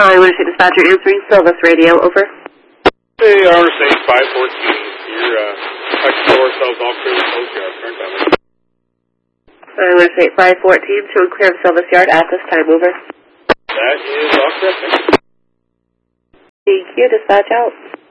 I want to say dispatcher answering Silvis Radio, over. Hey, RSA 514. You're, I can show ourselves all clear with Silvis Yard. Turn down. I want to say 514, showing clear of Silvis Yard at this time, over. That is all correct. Thank you, dispatch out.